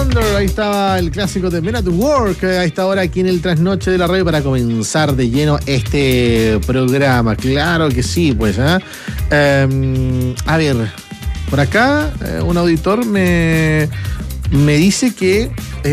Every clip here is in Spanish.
Wonder, ahí estaba el clásico de Men at Work, a esta hora aquí en el Trasnoche de la Radio para comenzar de lleno este programa. Claro que sí, pues. A ver, por acá un auditor me dice que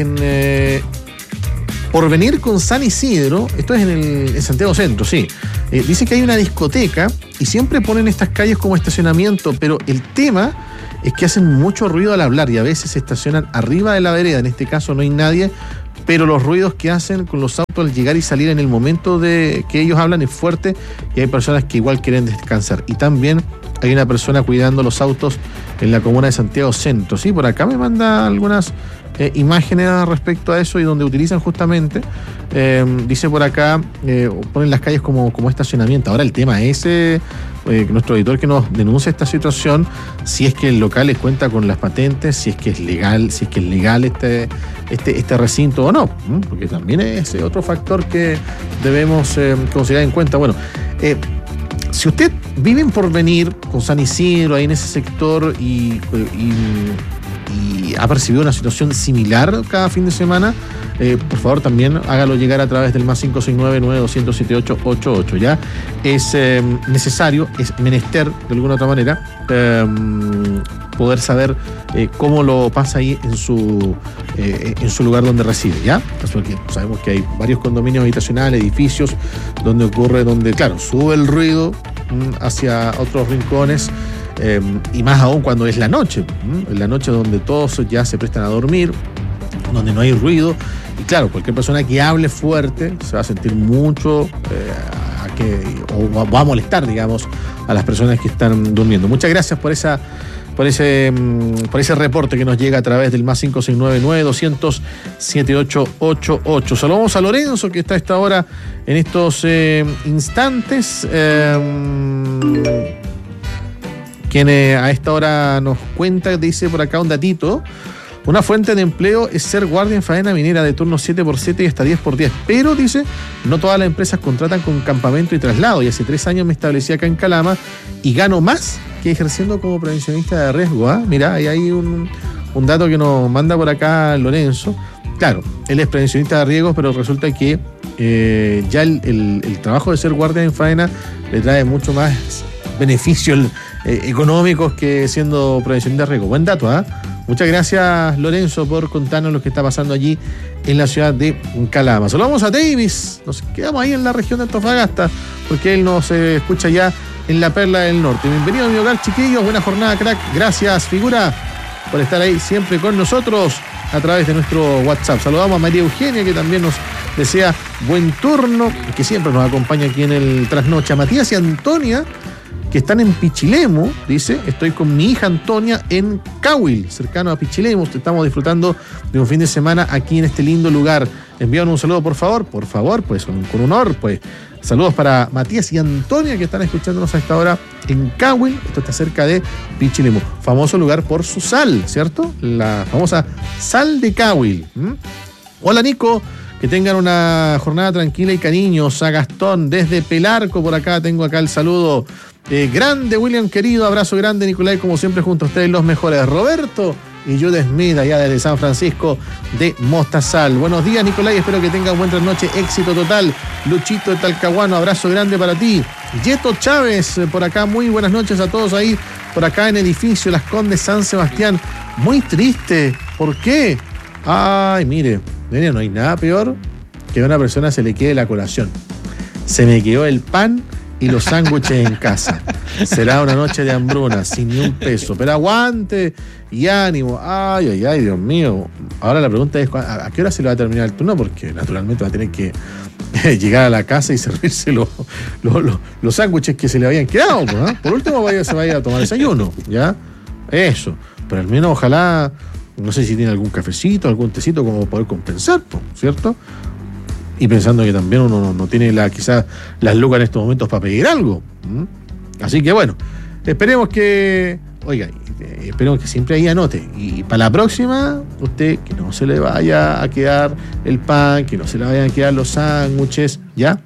por venir con San Isidro, esto es en Santiago Centro, sí. Dice que hay una discoteca y siempre ponen estas calles como estacionamiento, pero el tema es que hacen mucho ruido al hablar y a veces se estacionan arriba de la vereda. En este caso no hay nadie, pero los ruidos que hacen con los autos al llegar y salir en el momento de que ellos hablan es fuerte y hay personas que igual quieren descansar. Y también hay una persona cuidando los autos en la comuna de Santiago Centro. Sí, por acá me manda algunas imágenes respecto a eso y donde utilizan justamente, dice por acá, ponen las calles como estacionamiento. Ahora el tema es nuestro editor que nos denuncia esta situación, si es que el local les cuenta con las patentes, si es que es legal este recinto o no, porque también es otro factor que debemos considerar en cuenta. Bueno, si usted vive en Porvenir, con San Isidro, ahí en ese sector y ha percibido una situación similar cada fin de semana, por favor también hágalo llegar a través del más 569-92007888. Ya es necesario, es menester de alguna otra manera poder saber cómo lo pasa ahí en su lugar donde reside, ¿ya? Porque sabemos que hay varios condominios habitacionales, edificios donde claro, sube el ruido hacia otros rincones. Y más aún cuando es la noche, en la noche donde todos ya se prestan a dormir, donde no hay ruido, y claro, cualquier persona que hable fuerte se va a sentir mucho o va a molestar, digamos, a las personas que están durmiendo. Muchas gracias por ese reporte que nos llega a través del más 569-92007888. Saludamos a Lorenzo, que está a esta hora en estos instantes. Quien a esta hora nos cuenta, dice por acá un datito: una fuente de empleo es ser guardia en faena minera de turno 7x7 y hasta 10x10, pero dice, no todas las empresas contratan con campamento y traslado, y hace 3 años me establecí acá en Calama y gano más que ejerciendo como prevencionista de riesgo. Mira, ahí hay un dato que nos manda por acá Lorenzo. Claro, él es prevencionista de riesgos, pero resulta que ya el trabajo de ser guardia en faena le trae mucho más beneficios económicos que siendo prevencionista de riesgo. Buen dato, Muchas gracias, Lorenzo, por contarnos lo que está pasando allí en la ciudad de Calama. Saludamos a Davis, nos quedamos ahí en la región de Antofagasta, porque él nos escucha ya en la Perla del Norte. Bienvenido a mi hogar, chiquillos, buena jornada, crack. Gracias, figura, por estar ahí siempre con nosotros a través de nuestro WhatsApp. Saludamos a María Eugenia, que también nos desea buen turno, que siempre nos acompaña aquí en el Trasnoche. A Matías y Antonia, que están en Pichilemu, dice, estoy con mi hija Antonia en Cahuil, cercano a Pichilemu. Estamos disfrutando de un fin de semana aquí en este lindo lugar. Envíanos un saludo, por favor, pues con honor, pues. Saludos para Matías y Antonia, que están escuchándonos a esta hora en Cahuil. Esto está cerca de Pichilemu, famoso lugar por su sal, ¿cierto? La famosa sal de Cahuil. Hola, Nico. Que tengan una jornada tranquila y cariños. A Gastón desde Pelarco, por acá tengo acá el saludo. Grande, William, querido, abrazo grande, Nicolai, como siempre junto a ustedes los mejores. Roberto y Jude Smith, allá desde San Francisco de Mostazal. Buenos días, Nicolai, espero que tengan buena noche, éxito total. Luchito de Talcahuano, abrazo grande para ti. Yeto Chávez, por acá, muy buenas noches a todos ahí, por acá en edificio Las Condes San Sebastián. Muy triste, ¿por qué? Ay, mire, no hay nada peor que a una persona se le quede la colación. Se me quedó el pan y los sándwiches en casa. Será una noche de hambruna, sin ni un peso. Pero aguante y ánimo. Ay, Dios mío. Ahora la pregunta es, ¿a qué hora se le va a terminar el turno? Porque naturalmente va a tener que llegar a la casa y servirse los sándwiches que se le habían quedado, ¿no? Por último, se vaya a tomar desayuno, ¿ya? Eso. Pero al menos ojalá, no sé si tiene algún cafecito, algún tecito como poder compensar, ¿cierto? Y pensando que también uno no tiene quizás las lucas en estos momentos para pedir algo. Así que bueno, esperemos que siempre ahí anote. Y para la próxima, usted que no se le vaya a quedar el pan, que no se le vayan a quedar los sándwiches, ¿ya?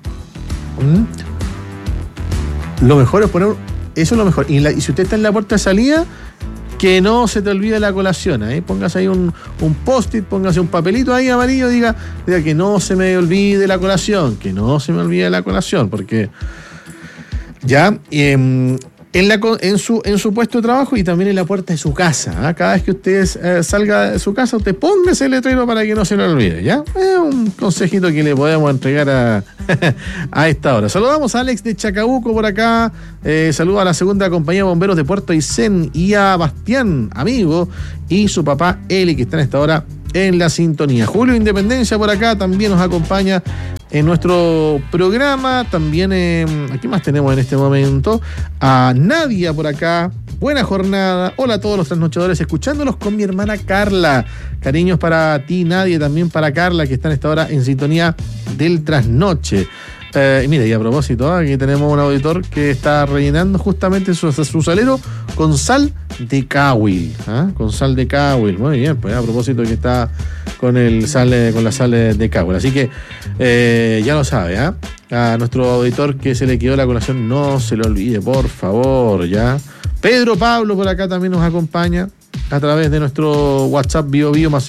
Lo mejor es poner, eso es lo mejor. Y si usted está en la puerta de salida, Que no se te olvide la colación, ¿eh? Póngase ahí un post-it, póngase un papelito ahí amarillo, diga que no se me olvide la colación, porque ya en su puesto de trabajo y también en la puerta de su casa, ¿eh? Cada vez que usted salga de su casa, usted póngase el letrero para que no se lo olvide, ¿ya? Es un consejito que le podemos entregar a esta hora. Saludamos a Alex de Chacabuco por acá, saludo a la segunda compañía de bomberos de Puerto Aysén y a Bastián, amigo, y su papá Eli, que están a esta hora en la sintonía. Julio Independencia por acá también nos acompaña en nuestro programa. También, ¿aquí más tenemos en este momento? A Nadia por acá. Buena jornada. Hola a todos los trasnochadores, escuchándolos con mi hermana Carla. Cariños para ti, Nadia, y también para Carla, que están a esta hora en sintonía del trasnoche. Mira, y a propósito, aquí tenemos un auditor que está rellenando justamente su salero con sal de Cahuil. Con sal de Cahuil. Muy bien, pues a propósito que está con la sal de Cahuil. Así que ya lo sabe, a nuestro auditor que se le quedó la colación, no se lo olvide, por favor, ya. Pedro Pablo por acá también nos acompaña a través de nuestro WhatsApp Bio más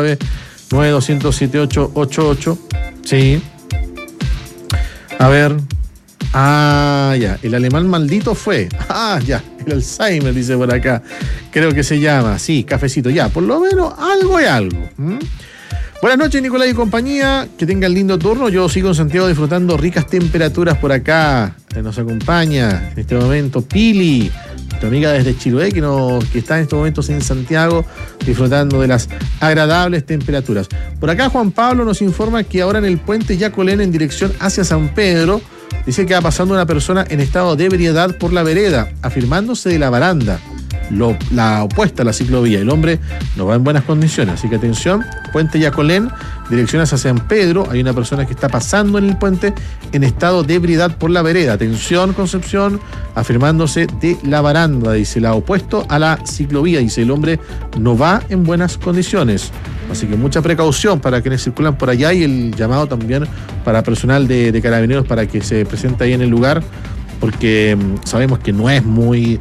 569-9200-7888. Sí. A ver. Ya. El alemán maldito fue. Ya. El Alzheimer, dice por acá. Creo que se llama. Sí, cafecito. Ya, por lo menos algo es algo. Buenas noches, Nicolás y compañía. Que tengan lindo turno. Yo sigo en Santiago disfrutando ricas temperaturas por acá. Nos acompaña en este momento Pili, nuestra amiga desde Chiloé, que está en estos momentos en Santiago disfrutando de las agradables temperaturas. Por acá Juan Pablo nos informa que ahora en el puente Yacolén en dirección hacia San Pedro, dice que va pasando una persona en estado de ebriedad por la vereda, afirmándose de la baranda, la opuesta a la ciclovía. El hombre no va en buenas condiciones, así que atención, puente Yacolén, dirección hacia San Pedro, hay una persona que está pasando en el puente en estado de ebriedad por la vereda. Atención, Concepción, afirmándose de la baranda, dice, la opuesto a la ciclovía, dice, el hombre no va en buenas condiciones. Así que mucha precaución para quienes circulan por allá y el llamado también para personal de carabineros para que se presente ahí en el lugar, porque sabemos que no es muy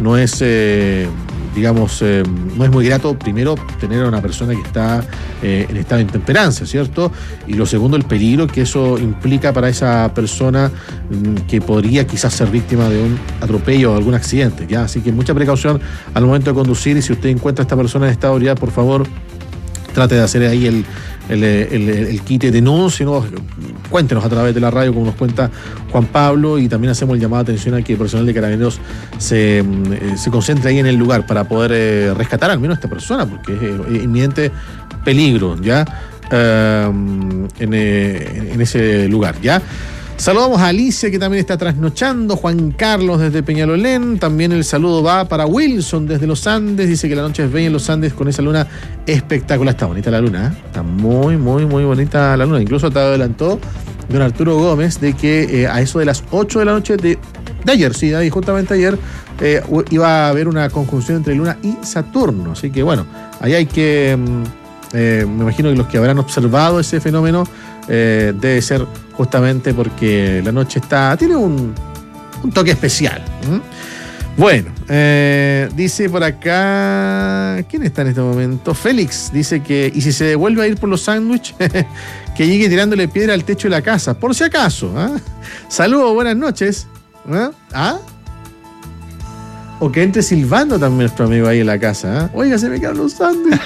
grato, primero, tener a una persona que está en estado de intemperancia, ¿cierto? Y lo segundo, el peligro que eso implica para esa persona que podría quizás ser víctima de un atropello o algún accidente, ¿ya? Así que mucha precaución al momento de conducir, y si usted encuentra a esta persona en estado de ebriedad, por favor, trate de hacer ahí el quite denuncio, ¿no? Cuéntenos a través de la radio, como nos cuenta Juan Pablo, y también hacemos el llamado de atención a que el personal de carabineros se concentre ahí en el lugar para poder rescatar al menos a esta persona, porque es inminente peligro, ¿ya? En ese lugar, ¿ya? Saludamos a Alicia, que también está trasnochando, Juan Carlos desde Peñalolén, también el saludo va para Wilson desde los Andes, dice que la noche es bella en los Andes con esa luna espectacular. Está bonita la luna, está muy, muy, muy bonita la luna. Incluso te adelantó don Arturo Gómez de que a eso de las 8 de la noche de ayer, sí, justamente ayer, iba a haber una conjunción entre Luna y Saturno. Así que bueno, ahí hay que, me imagino que los que habrán observado ese fenómeno, debe ser justamente porque la noche tiene un toque especial. Bueno, dice por acá, ¿quién está en este momento? Félix dice que, y si se vuelve a ir por los sándwiches, que llegue tirándole piedra al techo de la casa, por si acaso. Saludos, buenas noches. O que entre silbando también nuestro amigo ahí en la casa. Oiga, se me quedan los sándwiches.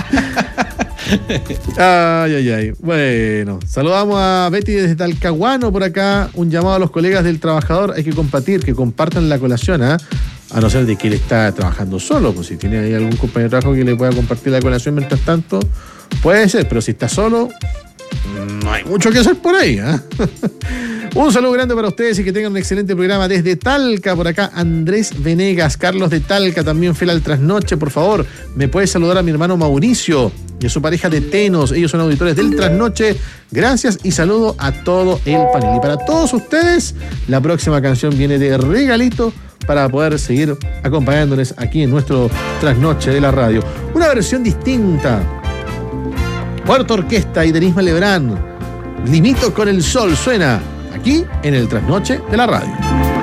Ay. Bueno, saludamos a Betty desde Talcahuano por acá. Un llamado a los colegas del trabajador. Hay que que compartan la colación, a no ser de que él está trabajando solo. Pues si tiene ahí algún compañero de trabajo que le pueda compartir la colación mientras tanto, puede ser, pero si está solo, no hay mucho que hacer por ahí. Un saludo grande para ustedes y que tengan un excelente programa desde Talca. Por acá Andrés Venegas, Carlos de Talca, también fiel al trasnoche. Por favor, me puede saludar a mi hermano Mauricio y a su pareja de Tenos. Ellos son auditores del trasnoche. Gracias y saludo a todo el panel. Y para todos ustedes, la próxima canción viene de regalito para poder seguir acompañándoles aquí en nuestro trasnoche de la radio. Una versión distinta. Puerto Orquesta y Denis Malebrán. Limito con el sol suena aquí en el trasnoche de la radio.